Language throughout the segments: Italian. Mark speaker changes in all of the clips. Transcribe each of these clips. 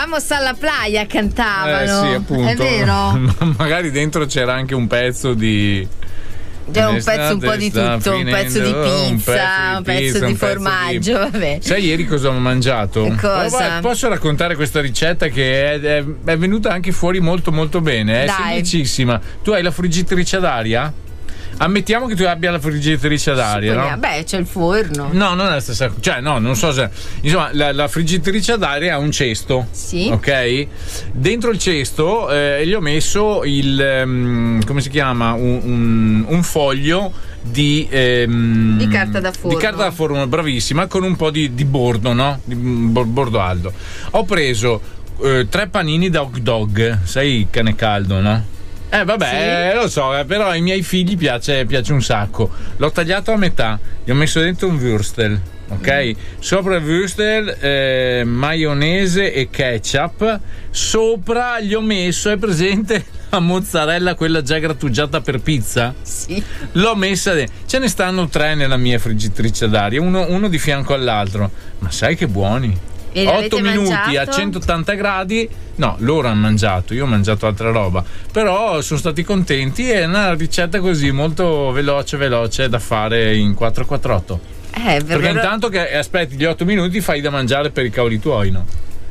Speaker 1: Vamos alla playa cantavano.
Speaker 2: Sì, appunto.
Speaker 1: È vero?
Speaker 2: Magari dentro c'era anche un pezzo di.
Speaker 1: C'era un pezzo un po' di tutto, un pezzo di pizza, un pezzo di formaggio, vabbè.
Speaker 2: Sai ieri cosa ho mangiato?
Speaker 1: Cosa?
Speaker 2: Posso raccontare questa ricetta che è venuta anche fuori molto molto bene, è semplicissima. Tu hai la friggitrice ad aria? Ammettiamo che tu abbia la friggitrice ad aria, no?
Speaker 1: Beh, c'è il forno.
Speaker 2: No, non è la stessa cosa. Cioè, no, non so se. Insomma, la friggitrice ad aria ha un cesto.
Speaker 1: Sì.
Speaker 2: Ok? Dentro il cesto gli ho messo il. Come si chiama? Un foglio di
Speaker 1: carta da forno.
Speaker 2: Di carta da forno, bravissima, con un po' di bordo, no? Di bordo alto. Ho preso 3 panini da hot dog, sai, il cane caldo, no? Vabbè, sì. Lo so, però ai miei figli piace un sacco. L'ho tagliato a metà, gli ho messo dentro un würstel, ok? Sopra il würstel maionese e ketchup. Sopra gli ho messo, è presente la mozzarella, quella già grattugiata per pizza?
Speaker 1: Sì.
Speaker 2: L'ho messa ce ne stanno 3 nella mia friggitrice ad aria, uno di fianco all'altro. Ma sai che buoni? 8 minuti
Speaker 1: mangiato?
Speaker 2: A 180 gradi. No, loro hanno mangiato, io ho mangiato altra roba, però sono stati contenti. È una ricetta così molto veloce da fare in 448. Perché intanto che aspetti gli 8 minuti fai da mangiare per i cavoli tuoi, no?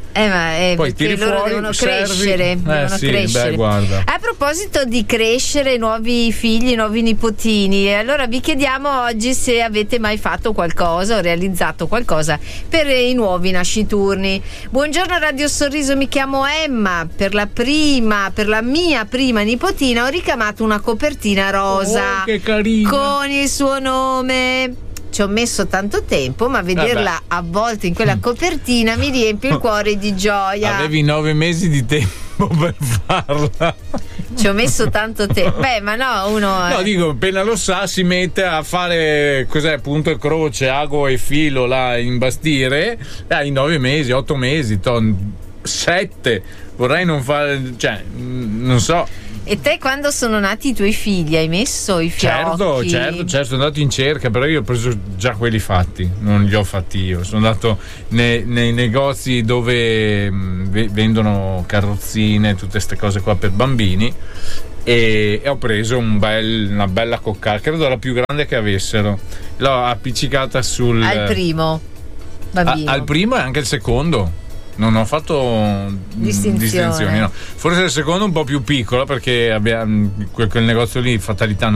Speaker 1: Poi perché loro devono crescere, crescere.
Speaker 2: Beh, guarda.
Speaker 1: A proposito di crescere, nuovi figli, nuovi nipotini, allora vi chiediamo oggi se avete mai fatto qualcosa o realizzato qualcosa per i nuovi nasciturni. Buongiorno Radio Sorriso, mi chiamo Emma. Per la mia prima nipotina ho ricamato una copertina rosa.
Speaker 2: Oh, che carina.
Speaker 1: Con il suo nome. Ci ho messo tanto tempo, ma vederla avvolta in quella copertina mi riempie il cuore di gioia.
Speaker 2: Avevi 9 mesi di tempo per farla.
Speaker 1: Ci ho messo tanto tempo. Beh, ma no, uno.
Speaker 2: No, dico, appena lo sa, si mette a fare cos'è, punto e croce, ago e filo là, imbastire. In 9 mesi, 8 mesi, 7. Vorrei non fare, cioè, non so.
Speaker 1: E te, quando sono nati i tuoi figli, hai messo i fiocchi?
Speaker 2: Certo, sono andato in cerca, però io ho preso già quelli fatti, non li ho fatti io. Sono andato nei negozi dove vendono carrozzine, tutte queste cose qua per bambini, e ho preso una bella coccata, credo la più grande che avessero. L'ho appiccicata al
Speaker 1: primo bambino.
Speaker 2: Al primo e anche al secondo. Non ho fatto distinzioni, no. Forse il secondo un po' più piccolo, perché quel negozio lì, fatalità,